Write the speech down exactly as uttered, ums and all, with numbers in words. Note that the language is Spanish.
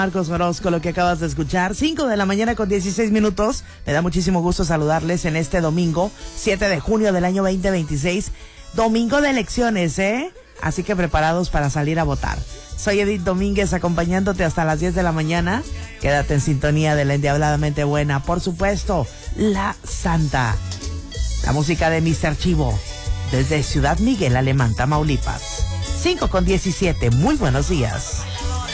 Marcos Orozco, lo que acabas de escuchar, cinco de la mañana con dieciséis minutos. Me da muchísimo gusto saludarles en este domingo, siete de junio del año veinte veintiséis, domingo de elecciones, ¿eh? Así que preparados para salir a votar. Soy Edith Domínguez, acompañándote hasta las diez de la mañana. Quédate en sintonía de la endiabladamente buena, por supuesto, La Santa. La música de mister Chivo, desde Ciudad Miguel Alemán, Tamaulipas. cinco con diecisiete, muy buenos días.